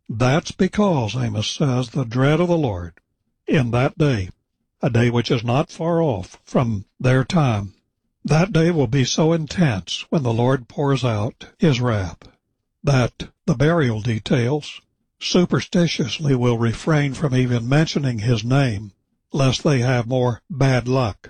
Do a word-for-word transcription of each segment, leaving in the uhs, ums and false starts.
That's because, Amos says, the dread of the Lord in that day, a day which is not far off from their time, that day will be so intense when the Lord pours out his wrath that the burial details superstitiously will refrain from even mentioning his name, lest they have more bad luck.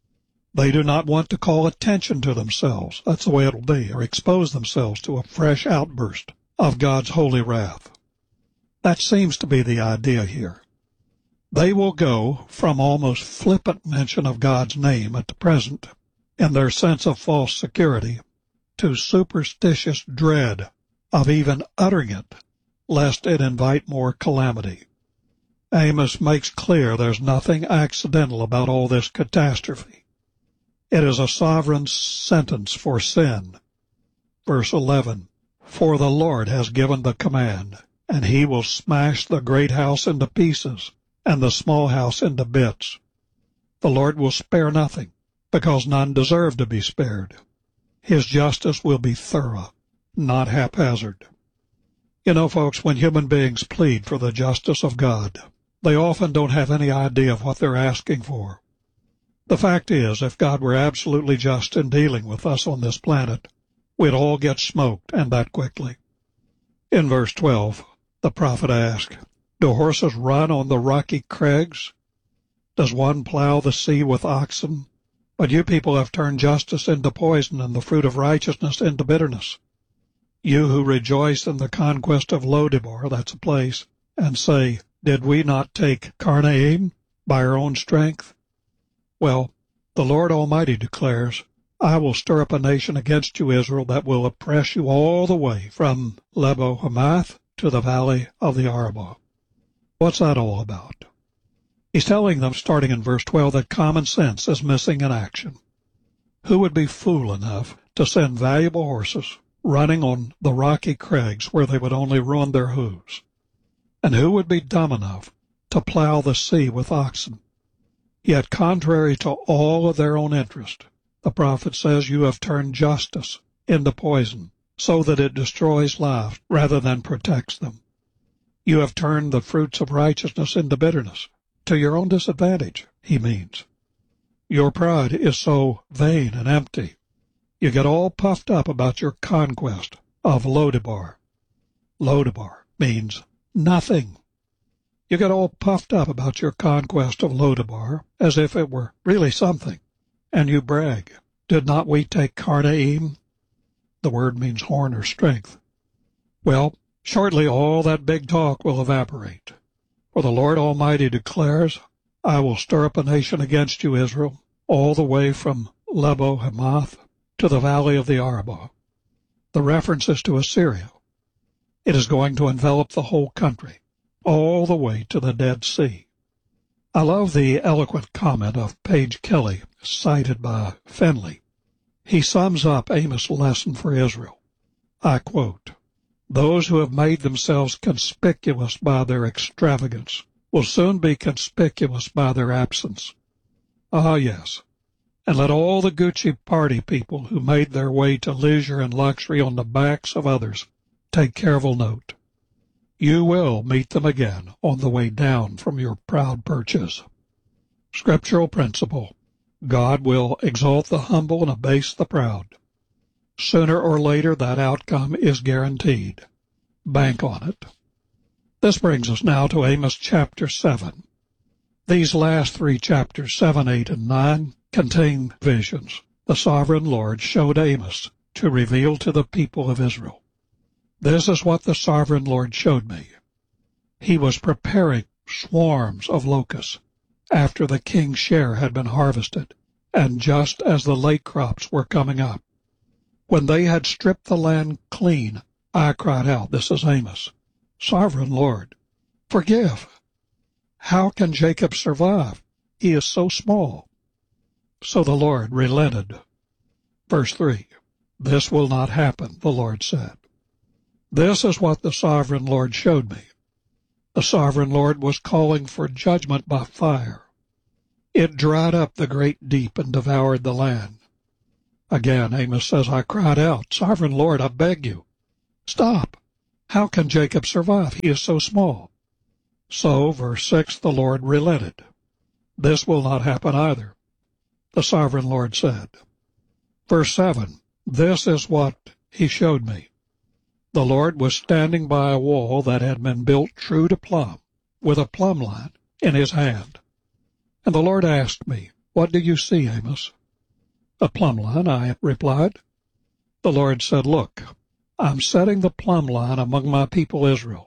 They do not want to call attention to themselves, that's the way it'll be, or expose themselves to a fresh outburst of God's holy wrath. That seems to be the idea here. They will go from almost flippant mention of God's name at the present, in their sense of false security, to superstitious dread of even uttering it, lest it invite more calamity. Amos makes clear there's nothing accidental about all this catastrophe. It is a sovereign sentence for sin. Verse eleven, for the Lord has given the command, and he will smash the great house into pieces, and the small house into bits. The Lord will spare nothing, because none deserve to be spared. His justice will be thorough, not haphazard. You know, folks, when human beings plead for the justice of God, they often don't have any idea of what they're asking for. The fact is, if God were absolutely just in dealing with us on this planet, we'd all get smoked, and that quickly. In verse twelve, the prophet asked, do horses run on the rocky crags? Does one plow the sea with oxen? But you people have turned justice into poison and the fruit of righteousness into bitterness. You who rejoice in the conquest of Lo-debar, that's a place, and say, did we not take Karnaim by our own strength? Well, the Lord Almighty declares, I will stir up a nation against you, Israel, that will oppress you all the way from Lebo-Hamath to the valley of the Arabah. What's that all about? He's telling them, starting in verse twelve, that common sense is missing in action. Who would be fool enough to send valuable horses running on the rocky crags where they would only ruin their hooves? And who would be dumb enough to plow the sea with oxen? Yet, contrary to all of their own interest, the prophet says you have turned justice into poison, so that it destroys lives rather than protects them. You have turned the fruits of righteousness into bitterness, to your own disadvantage, he means. Your pride is so vain and empty. You get all puffed up about your conquest of Lo-debar. Lo-debar means nothing. You get all puffed up about your conquest of Lo-debar as if it were really something, and you brag, did not we take Karnaim? The word means horn or strength. Well, shortly all that big talk will evaporate. For the Lord Almighty declares, I will stir up a nation against you, Israel, all the way from Lebo-Hamath to the valley of the Arabah. The reference is to Assyria. It is going to envelop the whole country, all the way to the Dead Sea. I love the eloquent comment of Page Kelly, cited by Finley. He sums up Amos' lesson for Israel. I quote, those who have made themselves conspicuous by their extravagance will soon be conspicuous by their absence. Ah, yes, and let all the Gucci party people who made their way to leisure and luxury on the backs of others take careful note. You will meet them again on the way down from your proud perches. Scriptural principle. God will exalt the humble and abase the proud. Sooner or later, that outcome is guaranteed. Bank on it. This brings us now to Amos chapter seven. These last three chapters, seven, eight, and nine, contain visions the sovereign Lord showed Amos to reveal to the people of Israel. This is what the sovereign Lord showed me. He was preparing swarms of locusts after the king's share had been harvested, and just as the late crops were coming up. When they had stripped the land clean, I cried out, this is Amos, Sovereign Lord, forgive. How can Jacob survive? He is so small. So the Lord relented. Verse three, this will not happen, the Lord said. This is what the sovereign Lord showed me. The sovereign Lord was calling for judgment by fire. It dried up the great deep and devoured the land. Again, Amos says, I cried out, Sovereign Lord, I beg you, stop. How can Jacob survive? He is so small. So, verse six, the Lord relented. This will not happen either, the sovereign Lord said. Verse seven, this is what he showed me. The Lord was standing by a wall that had been built true to plumb, with a plumb line in his hand. And the Lord asked me, what do you see, Amos? A plumb line, I replied. The Lord said, look, I'm setting the plumb line among my people Israel.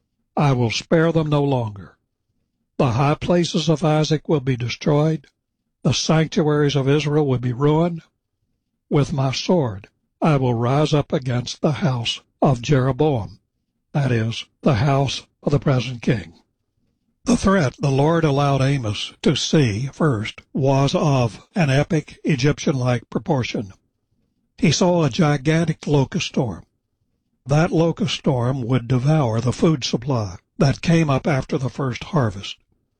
I will spare them no longer. The high places of Isaac will be destroyed. The sanctuaries of Israel will be ruined. With my sword I will rise up against the house of Jeroboam, that is, the house of the present king. The threat the Lord allowed Amos to see first was of an epic Egyptian-like proportion. He saw a gigantic locust storm. That locust storm would devour the food supply that came up after the first harvest.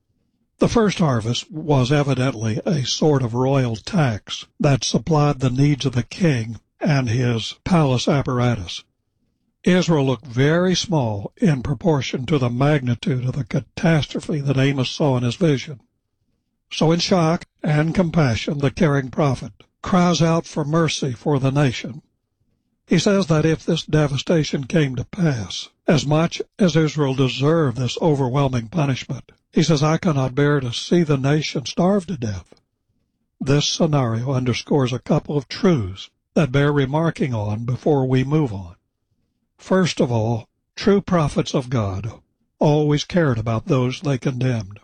The first harvest was evidently a sort of royal tax that supplied the needs of the king and his palace apparatus. Israel looked very small in proportion to the magnitude of the catastrophe that Amos saw in his vision. So in shock and compassion, the caring prophet cries out for mercy for the nation. He says that if this devastation came to pass, as much as Israel deserved this overwhelming punishment, he says, I cannot bear to see the nation starve to death. This scenario underscores a couple of truths that bear remarking on before we move on. First of all, true prophets of God always cared about those they condemned.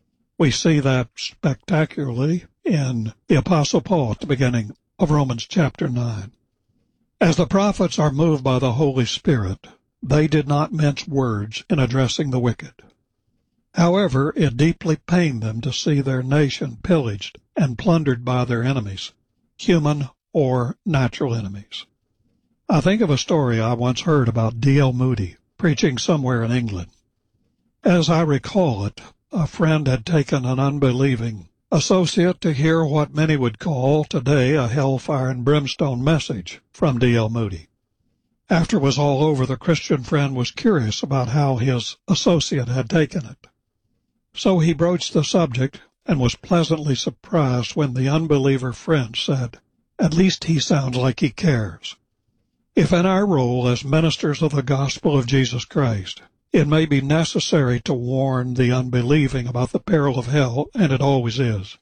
We see that spectacularly in the Apostle Paul at the beginning of Romans chapter nine. As the prophets are moved by the Holy Spirit, they did not mince words in addressing the wicked. However, it deeply pained them to see their nation pillaged and plundered by their enemies, human or natural enemies. I think of a story I once heard about D L Moody preaching somewhere in England. As I recall it, a friend had taken an unbelieving associate to hear what many would call today a hellfire and brimstone message from D L Moody. After it was all over, the Christian friend was curious about how his associate had taken it. So he broached the subject and was pleasantly surprised when the unbeliever friend said, "At least he sounds like he cares." If in our role as ministers of the gospel of Jesus Christ, it may be necessary to warn the unbelieving about the peril of hell, and it always is,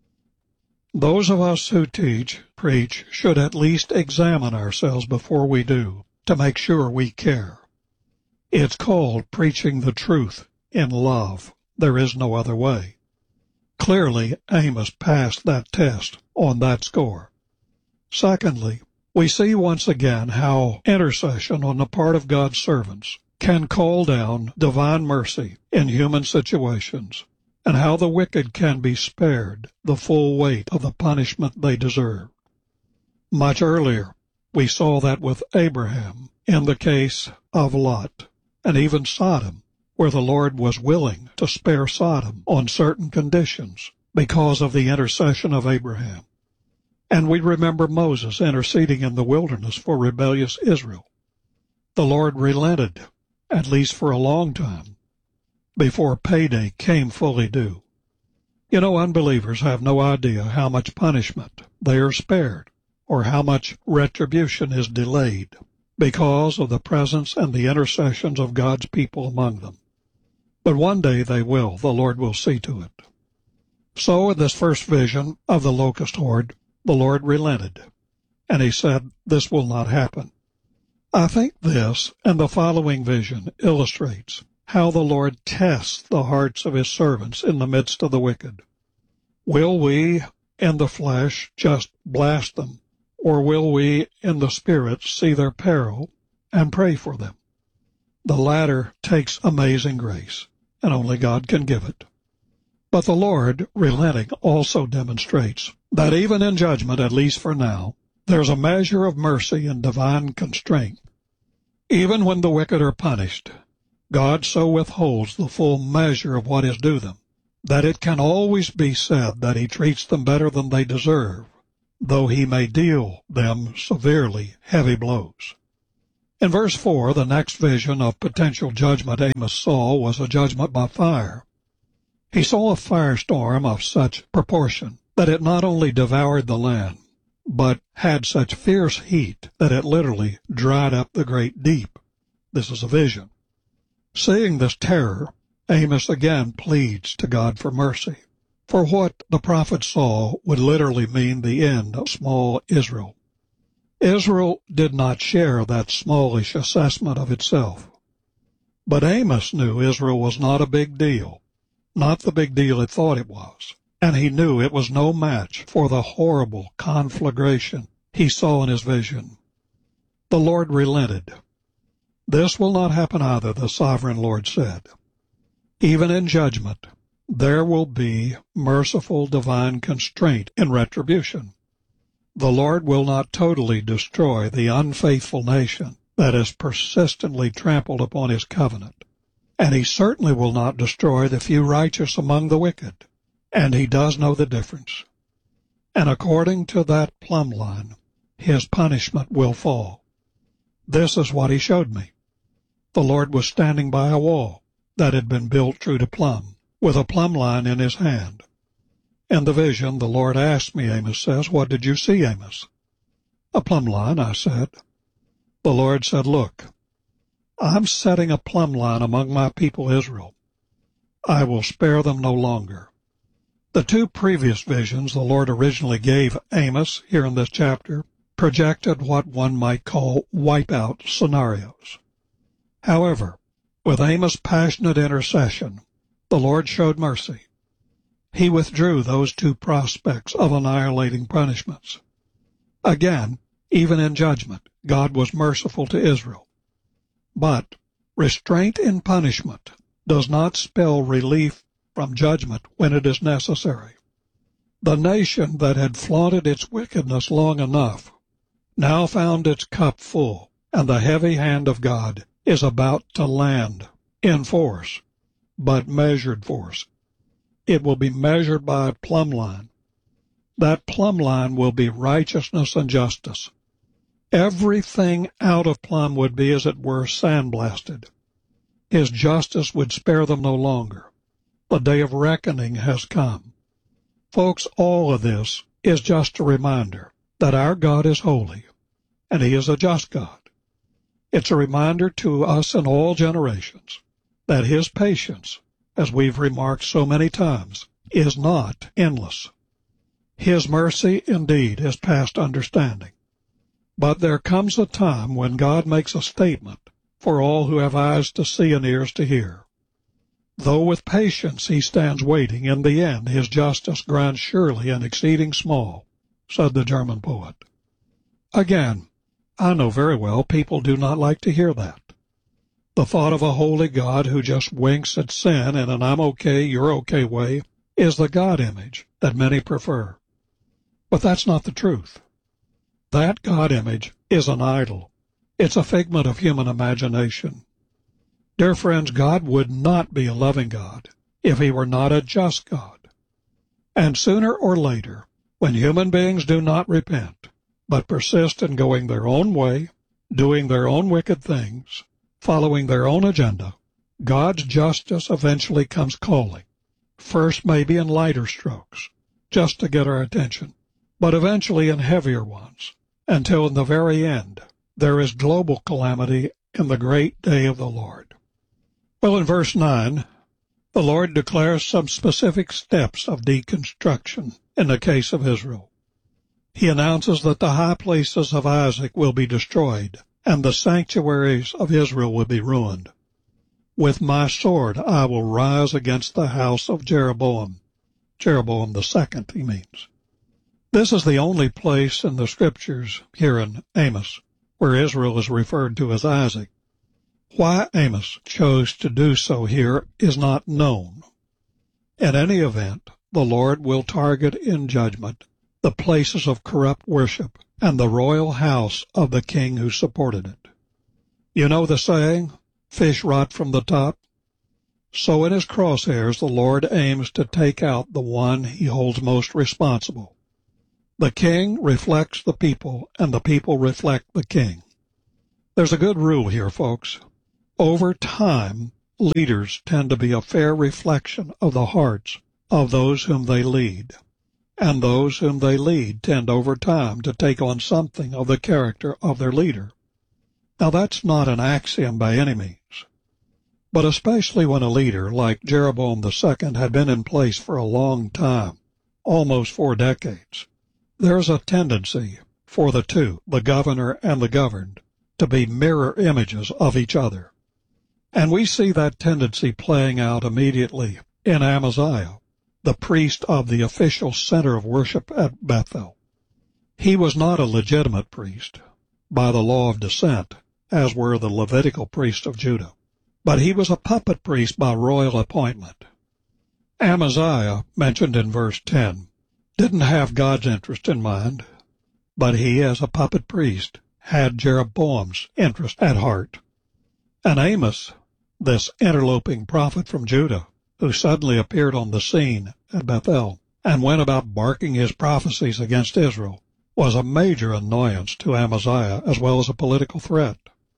those of us who teach, preach, should at least examine ourselves before we do, to make sure we care. It's called preaching the truth in love. There is no other way. Clearly, Amos passed that test on that score. Secondly, we see once again how intercession on the part of God's servants can call down divine mercy in human situations, and how the wicked can be spared the full weight of the punishment they deserve. Much earlier, we saw that with Abraham in the case of Lot, and even Sodom, where the Lord was willing to spare Sodom on certain conditions because of the intercession of Abraham. And we remember Moses interceding in the wilderness for rebellious Israel. The Lord relented, at least for a long time, before payday came fully due. You know, unbelievers have no idea how much punishment they are spared, or how much retribution is delayed, because of the presence and the intercessions of God's people among them. But one day they will, the Lord will see to it. So in this first vision of the locust horde, the Lord relented, and he said, this will not happen. I think this and the following vision illustrates how the Lord tests the hearts of his servants in the midst of the wicked. Will we, in the flesh, just blast them, or will we, in the spirit, see their peril and pray for them? The latter takes amazing grace, and only God can give it. But the Lord, relenting, also demonstrates that even in judgment, at least for now, there's a measure of mercy and divine constraint. Even when the wicked are punished, God so withholds the full measure of what is due them, that it can always be said that he treats them better than they deserve, though he may deal them severely heavy blows. In verse four, the next vision of potential judgment Amos saw was a judgment by fire. He saw a firestorm of such proportion that it not only devoured the land, but had such fierce heat that it literally dried up the great deep. This is a vision. Seeing this terror, Amos again pleads to God for mercy, for what the prophet saw would literally mean the end of small Israel. Israel did not share that smallish assessment of itself. But Amos knew Israel was not a big deal, not the big deal it thought it was, and he knew it was no match for the horrible conflagration he saw in his vision. The Lord relented. This will not happen either, the sovereign Lord said. Even in judgment, there will be merciful divine constraint in retribution. The Lord will not totally destroy the unfaithful nation that has persistently trampled upon his covenant, and he certainly will not destroy the few righteous among the wicked, and he does know the difference. And according to that plumb line, his punishment will fall. This is what he showed me. The Lord was standing by a wall that had been built true to plumb, with a plumb line in his hand. In the vision, the Lord asked me, Amos says, "What did you see, Amos?" "A plumb line," I said. The Lord said, "Look, I'm setting a plumb line among my people Israel. I will spare them no longer." The two previous visions the Lord originally gave Amos here in this chapter projected what one might call wipeout scenarios. However, with Amos' passionate intercession, the Lord showed mercy. He withdrew those two prospects of annihilating punishments. Again, even in judgment, God was merciful to Israel. But restraint in punishment does not spell relief from judgment when it is necessary. The nation that had flaunted its wickedness long enough now found its cup full, and the heavy hand of God is about to land in force, but measured force. It will be measured by a plumb line. That plumb line will be righteousness and justice. Everything out of plumb would be, as it were, sandblasted. His justice would spare them no longer. The day of reckoning has come. Folks, all of this is just a reminder that our God is holy, and he is a just God. It's a reminder to us in all generations that his patience, as we've remarked so many times, is not endless. His mercy, indeed, is past understanding. But there comes a time when God makes a statement for all who have eyes to see and ears to hear. Though with patience he stands waiting, in the end his justice grinds surely and exceeding small, said the German poet. Again, I know very well people do not like to hear that. The thought of a holy God who just winks at sin in an I'm okay, you're okay way is the God image that many prefer. But that's not the truth. That God image is an idol. It's a figment of human imagination. Dear friends, God would not be a loving God if he were not a just God. And sooner or later, when human beings do not repent, but persist in going their own way, doing their own wicked things, following their own agenda, God's justice eventually comes calling, first maybe in lighter strokes, just to get our attention, but eventually in heavier ones, until in the very end there is global calamity in the great day of the Lord. Well, in verse nine, the Lord declares some specific steps of deconstruction in the case of Israel. He announces that the high places of Isaac will be destroyed, and the sanctuaries of Israel will be ruined. With my sword I will rise against the house of Jeroboam. Jeroboam the second, he means. This is the only place in the Scriptures, here in Amos, where Israel is referred to as Isaac. Why Amos chose to do so here is not known. In any event, the Lord will target in judgment the places of corrupt worship and the royal house of the king who supported it. You know the saying, fish rot from the top? So in his crosshairs the Lord aims to take out the one he holds most responsible. The king reflects the people, and the people reflect the king. There's a good rule here, folks. Over time, leaders tend to be a fair reflection of the hearts of those whom they lead, and those whom they lead tend over time to take on something of the character of their leader. Now, that's not an axiom by any means, but especially when a leader like Jeroboam the Second had been in place for a long time, almost four decades, there's a tendency for the two, the governor and the governed, to be mirror images of each other. And we see that tendency playing out immediately in Amaziah, the priest of the official center of worship at Bethel. He was not a legitimate priest by the law of descent, as were the Levitical priests of Judah, but he was a puppet priest by royal appointment. Amaziah, mentioned in verse ten, didn't have God's interest in mind, but he, as a puppet priest, had Jeroboam's interest at heart. And Amos, this interloping prophet from Judah, who suddenly appeared on the scene at Bethel and went about barking his prophecies against Israel, was a major annoyance to Amaziah as well as a political threat.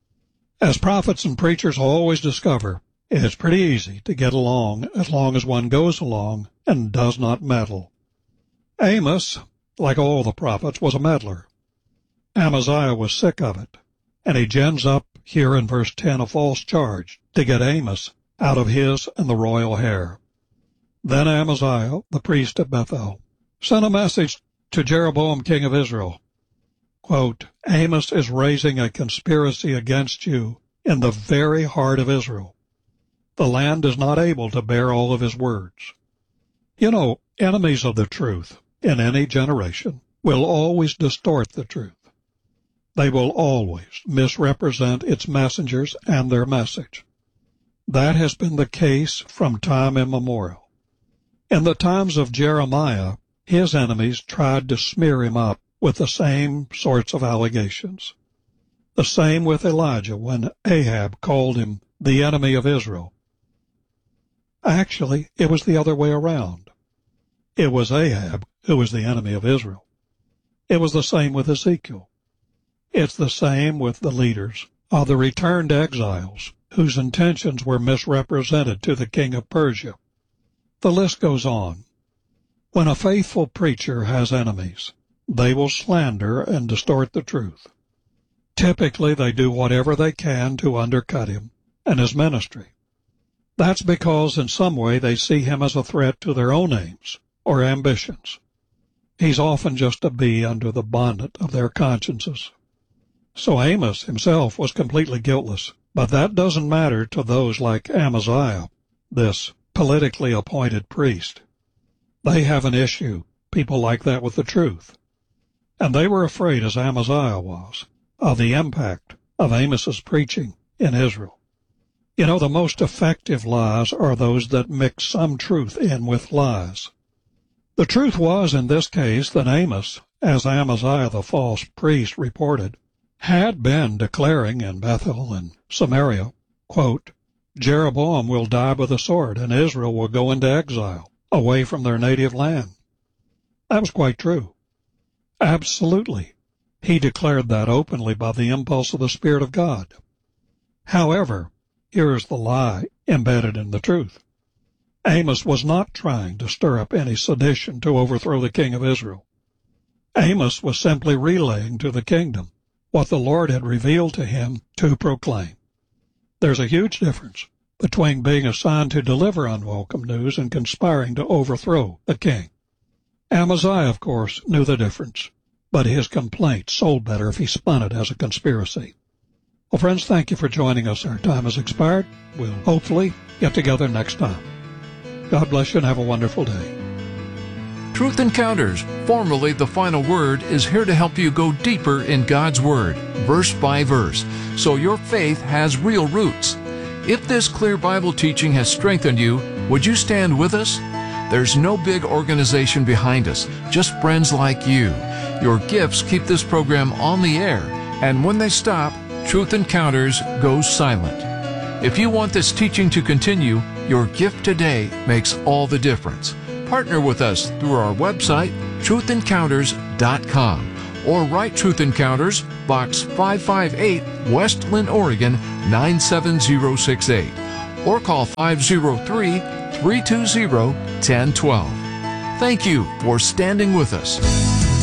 As prophets and preachers always discover, it is pretty easy to get along as long as one goes along and does not meddle. Amos, like all the prophets, was a meddler. Amaziah was sick of it, and he gins up here in verse ten a false charge to get Amos out of his and the royal hair. Then Amaziah, the priest at Bethel, sent a message to Jeroboam, king of Israel. Quote, Amos is raising a conspiracy against you in the very heart of Israel. The land is not able to bear all of his words. You know, enemies of the truth in any generation will always distort the truth. They will always misrepresent its messengers and their message. That has been the case from time immemorial. In the times of Jeremiah, his enemies tried to smear him up with the same sorts of allegations. The same with Elijah when Ahab called him the enemy of Israel. Actually, it was the other way around. It was Ahab who was the enemy of Israel. It was the same with Ezekiel. It's the same with the leaders of the returned exiles whose intentions were misrepresented to the king of Persia. The list goes on. When a faithful preacher has enemies, they will slander and distort the truth. Typically, they do whatever they can to undercut him and his ministry. That's because in some way they see him as a threat to their own aims or ambitions. He's often just a bee under the bonnet of their consciences. So Amos himself was completely guiltless, but that doesn't matter to those like Amaziah, this politically appointed priest. They have an issue, people like that, with the truth. And they were afraid, as Amaziah was, of the impact of Amos's preaching in Israel. You know, the most effective lies are those that mix some truth in with lies. The truth was, in this case, that Amos, as Amaziah the false priest reported, had been declaring in Bethel and Samaria, quote, Jeroboam will die by the sword, and Israel will go into exile, away from their native land. That was quite true. Absolutely. He declared that openly by the impulse of the Spirit of God. However, here is the lie embedded in the truth. Amos was not trying to stir up any sedition to overthrow the king of Israel. Amos was simply relaying to the kingdom what the Lord had revealed to him to proclaim. There's a huge difference between being assigned to deliver unwelcome news and conspiring to overthrow the king. Amaziah, of course, knew the difference, but his complaint sold better if he spun it as a conspiracy. Well, friends, thank you for joining us. Our time has expired. We'll hopefully get together next time. God bless you and have a wonderful day. Truth Encounters, formerly The Final Word, is here to help you go deeper in God's Word, verse by verse, so your faith has real roots. If this clear Bible teaching has strengthened you, would you stand with us? There's no big organization behind us, just friends like you. Your gifts keep this program on the air, and when they stop, Truth Encounters goes silent. If you want this teaching to continue, your gift today makes all the difference. Partner with us through our website, truth encounters dot com, or write Truth Encounters, Box five five eight, West Lynn, Oregon nine seven zero six eight, or call five oh three, three two zero, one oh one two. Thank you for standing with us.